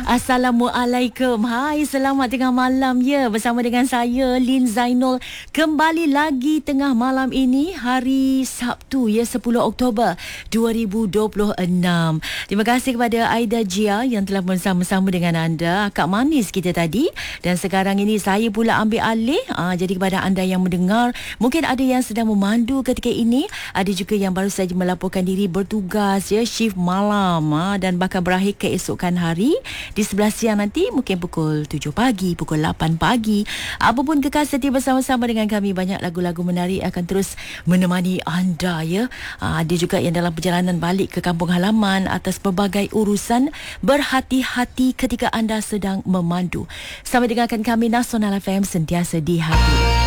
Assalamualaikum. Hai, selamat tengah malam ya. Bersama dengan saya Lin Zainul kembali lagi tengah malam ini hari Sabtu ya 10 Oktober 2026. Terima kasih kepada Aida Jia yang telah bersama-sama dengan anda, Kak Manis kita tadi, dan sekarang ini saya pula ambil alih. Jadi kepada anda yang mendengar, mungkin ada yang sedang memandu ketika ini, ada juga yang baru saja melaporkan diri bertugas ya shift malam dan bakal berakhir keesokan hari di 11 siang nanti, mungkin pukul 7 pagi, pukul 8 pagi. Apapun kekal setia bersama-sama dengan kami. Banyak lagu-lagu menarik akan terus menemani anda ya. Ada juga yang dalam perjalanan balik ke kampung halaman atas pelbagai urusan. Berhati-hati ketika anda sedang memandu. Sama dengarkan kami, Nasional FM, sentiasa di hati.